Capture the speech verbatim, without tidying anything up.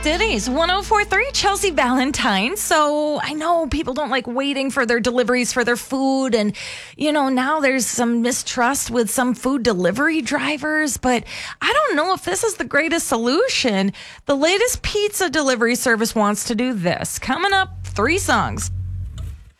Ditties, one oh four point three, Chelsea Valentine. So I know people don't like waiting for their deliveries for their food. And, you know, now there's some mistrust with some food delivery drivers. But I don't know if this is the greatest solution. The latest pizza delivery service wants to do this. Coming up, three songs.